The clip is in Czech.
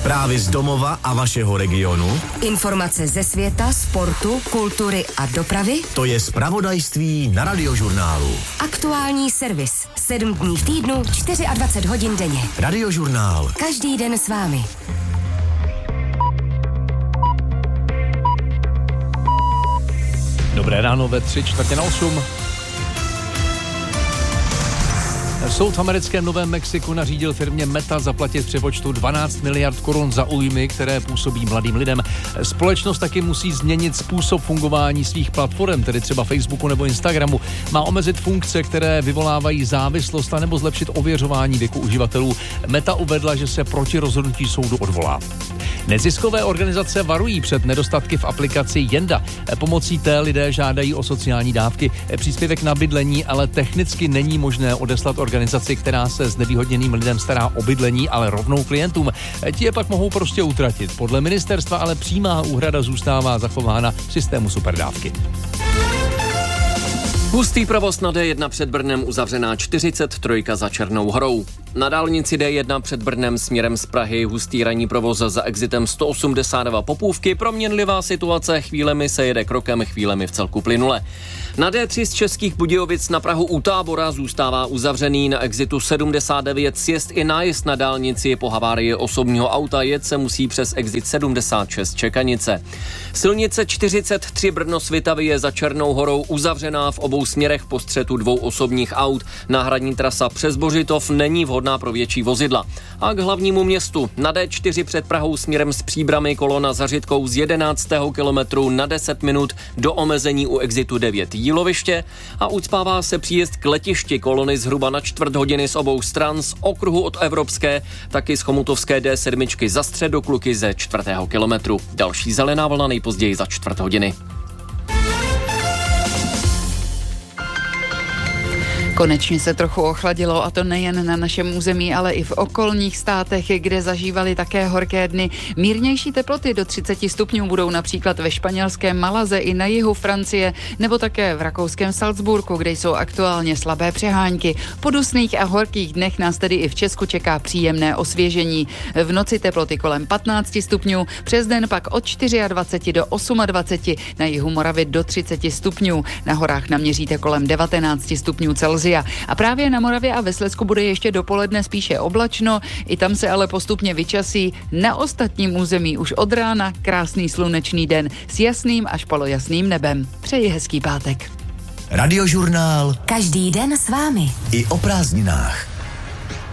Zprávy z domova a vašeho regionu. Informace ze světa, sportu, kultury a dopravy. To je zpravodajství na Radiožurnálu. Aktuální servis. 7 dní v týdnu, 24 hodin denně. Radiožurnál. Každý den s vámi. Dobré ráno ve 7:45. Soud v americkém Novém Mexiku nařídil firmě Meta zaplatit v přepočtu 12 miliard korun za újmy, které působí mladým lidem. Společnost taky musí změnit způsob fungování svých platform, tedy třeba Facebooku nebo Instagramu. Má omezit funkce, které vyvolávají závislost, anebo zlepšit ověřování věku uživatelů. Meta uvedla, že se proti rozhodnutí soudu odvolá. Neziskové organizace varují před nedostatky v aplikaci Jenda. Pomocí té lidé žádají o sociální dávky, příspěvek na bydlení, ale technicky není možné odeslat organizaci, která se znevýhodněným lidem stará o bydlení, ale rovnou klientům. Ti je pak mohou prostě utratit. Podle ministerstva ale přímá úhrada zůstává zachována v systému superdávky. Hustý provoz na D1 před Brnem, uzavřená 43 za Černou Horou. Na dálnici D1 před Brnem směrem z Prahy hustý ranní provoz za exitem 182 Popůvky, proměnlivá situace, chvílemi se jede krokem, chvílemi v celku plynule. Na D3 z Českých Budějovic na Prahu u Tábora zůstává uzavřený, na exitu 79 sjezd i nájezd na dálnici po havárii osobního auta, jet se musí přes exit 76 Čekanice. Silnice 43 Brno-Svitavy je za Černou Horou uzavřená v obou směrech po střetu dvou osobních aut. Náhradní trasa přes Bořitov není vhodná pro větší vozidla. A k hlavnímu městu na D4 před Prahou směrem z Příbrami kolona za Řitkou z 11. kilometru na 10 minut do omezení u exitu 9 Jíloviště a ucpává se příjezd k letišti, kolony zhruba na čtvrt hodiny z obou stran, z okruhu od Evropské, taky z chomutovské D7 za Středokluky ze 4. kilometru. Další zelená vlna nejpozději za čtvrt hodiny. Konečně se trochu ochladilo, a to nejen na našem území, ale i v okolních státech, kde zažívali také horké dny. Mírnější teploty do 30 stupňů budou například ve španělském Malaze i na jihu Francie, nebo také v rakouském Salzburgu, kde jsou aktuálně slabé přehánky. Po dusných a horkých dnech nás tedy i v Česku čeká příjemné osvěžení. V noci teploty kolem 15 stupňů, přes den pak od 24 do 28, na jihu Moravy do 30 stupňů. Na horách naměříte kolem 19 stupňů Celsia. A právě na Moravě a ve Slezsku bude ještě dopoledne spíše oblačno, i tam se ale postupně vyčasí. Na ostatním území už od rána krásný slunečný den s jasným až polojasným nebem. Přeji hezký pátek. Radiožurnál. Každý den s vámi. I o prázdninách.